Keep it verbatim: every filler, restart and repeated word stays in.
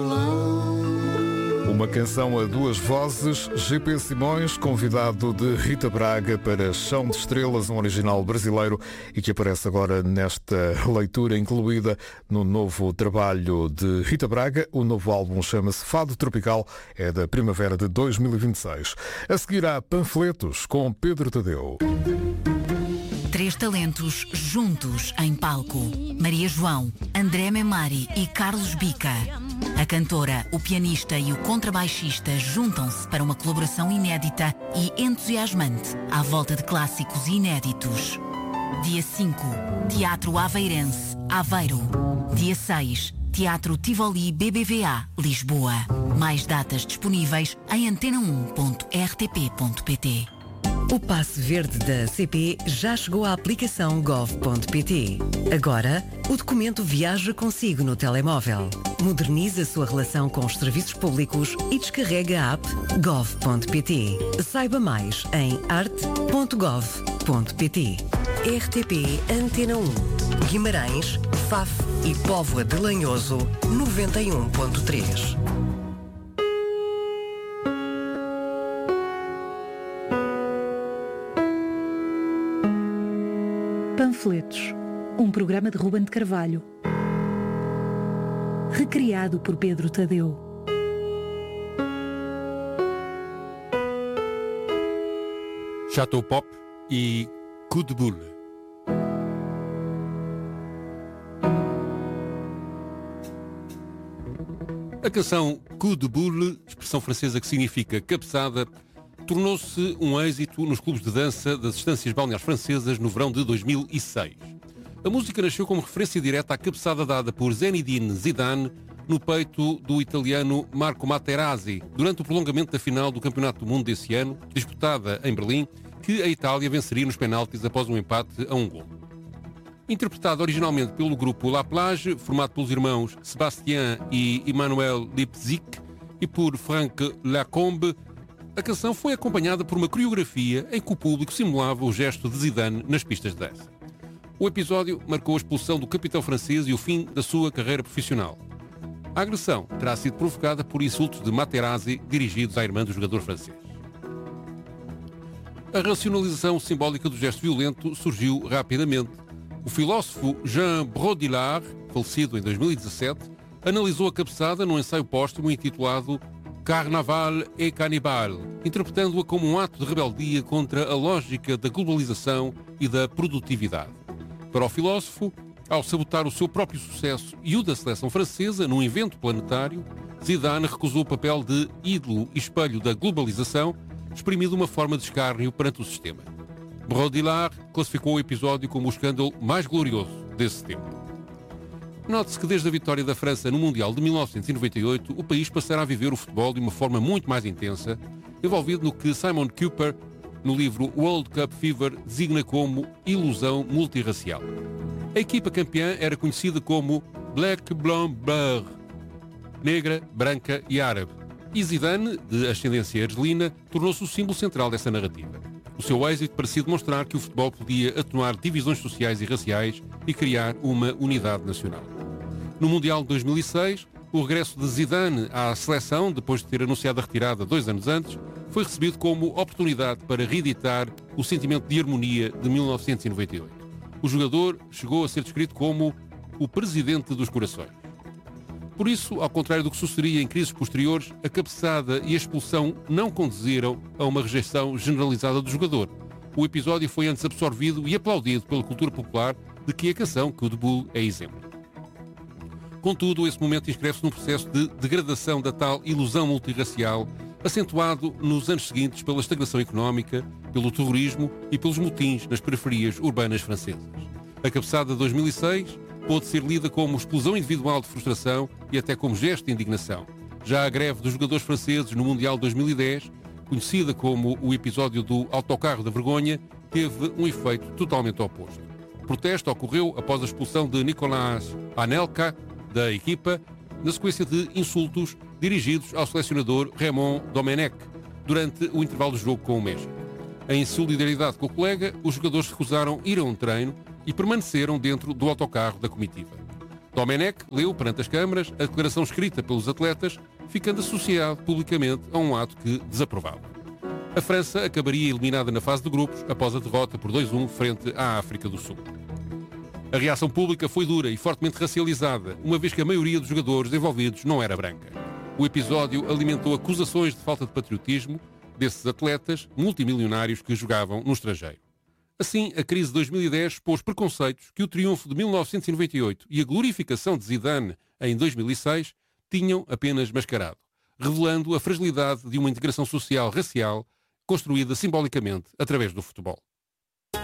Uma canção a duas vozes, G P Simões, convidado de Rita Braga para Chão de Estrelas, um original brasileiro e que aparece agora nesta leitura incluída no novo trabalho de Rita Braga. O novo álbum chama-se Fado Tropical, é da primavera de dois mil e vinte e seis. A seguir há Panfletos com Pedro Tadeu. Três talentos juntos em palco. Maria João, André Memari e Carlos Bica. A cantora, o pianista e o contrabaixista juntam-se para uma colaboração inédita e entusiasmante à volta de clássicos inéditos. Dia cinco, Teatro Aveirense, Aveiro. Dia seis, Teatro Tivoli B B V A, Lisboa. Mais datas disponíveis em antena um ponto r t p ponto p t. O passe verde da C P já chegou à aplicação gov ponto p t. Agora, o documento viaja consigo no telemóvel. Modernize a sua relação com os serviços públicos e descarrega a app gov ponto p t. Saiba mais em arte ponto gov ponto p t. R T P Antena um, Guimarães, Faf e Póvoa de Lanhoso, noventa e um ponto três. Panfletos, um programa de Ruben de Carvalho, recriado por Pedro Tadeu. Chateau Pop e Coup de Boule. A canção Coup de Boule, expressão francesa que significa cabeçada, tornou-se um êxito nos clubes de dança das estâncias balneares francesas no verão de dois mil e seis. A música nasceu como referência direta à cabeçada dada por Zinedine Zidane no peito do italiano Marco Materazzi durante o prolongamento da final do Campeonato do Mundo desse ano, disputada em Berlim, que a Itália venceria nos penaltis após um empate a um gol. Interpretada originalmente pelo grupo La Plage, formado pelos irmãos Sébastien e Emmanuel Lipzig, e por Franck Lacombe, a canção foi acompanhada por uma coreografia em que o público simulava o gesto de Zidane nas pistas de dança. O episódio marcou a expulsão do capitão francês e o fim da sua carreira profissional. A agressão terá sido provocada por insultos de Materazzi dirigidos à irmã do jogador francês. A racionalização simbólica do gesto violento surgiu rapidamente. O filósofo Jean Baudrillard, falecido em dois mil e dezassete, analisou a cabeçada num ensaio póstumo intitulado Carnaval et Cannibal, interpretando-a como um ato de rebeldia contra a lógica da globalização e da produtividade. Para o filósofo, ao sabotar o seu próprio sucesso e o da seleção francesa num evento planetário, Zidane recusou o papel de ídolo e espelho da globalização, exprimindo uma forma de escárnio perante o sistema. Baudrillard classificou o episódio como o escândalo mais glorioso desse tempo. Note-se que desde a vitória da França no Mundial de mil novecentos e noventa e oito, o país passará a viver o futebol de uma forma muito mais intensa, envolvido no que Simon Cooper, no livro World Cup Fever, designa como ilusão multirracial. A equipa campeã era conhecida como Black, Blanc, Bleu, negra, branca e árabe. E Zidane, de ascendência argelina, tornou-se o símbolo central dessa narrativa. O seu êxito parecia demonstrar que o futebol podia atenuar divisões sociais e raciais e criar uma unidade nacional. No Mundial de dois mil e seis, o regresso de Zidane à seleção, depois de ter anunciado a retirada dois anos antes, foi recebido como oportunidade para reeditar o sentimento de harmonia de mil novecentos e noventa e oito. O jogador chegou a ser descrito como o presidente dos corações. Por isso, ao contrário do que sucederia em crises posteriores, a cabeçada e a expulsão não conduziram a uma rejeição generalizada do jogador. O episódio foi antes absorvido e aplaudido pela cultura popular, de que a canção Coup de Boule é exemplo. Contudo, esse momento inscreve-se num processo de degradação da tal ilusão multirracial, acentuado nos anos seguintes pela estagnação económica, pelo terrorismo e pelos motins nas periferias urbanas francesas. A cabeçada de dois mil e seis pôde ser lida como explosão individual de frustração e até como gesto de indignação. Já a greve dos jogadores franceses no Mundial de dois mil e dez, conhecida como o episódio do autocarro da vergonha, teve um efeito totalmente oposto. O protesto ocorreu após a expulsão de Nicolas Anelka da equipa, na sequência de insultos dirigidos ao selecionador Raymond Domenech durante o intervalo do jogo com o México. Em solidariedade com o colega, os jogadores recusaram ir a um treino e permaneceram dentro do autocarro da comitiva. Domenech leu perante as câmaras a declaração escrita pelos atletas, ficando associado publicamente a um ato que desaprovava. A França acabaria eliminada na fase de grupos após a derrota por dois a um frente à África do Sul. A reação pública foi dura e fortemente racializada, uma vez que a maioria dos jogadores envolvidos não era branca. O episódio alimentou acusações de falta de patriotismo desses atletas multimilionários que jogavam no estrangeiro. Assim, a crise de dois mil e dez expôs preconceitos que o triunfo de mil novecentos e noventa e oito e a glorificação de Zidane em dois mil e seis tinham apenas mascarado, revelando a fragilidade de uma integração social racial construída simbolicamente através do futebol.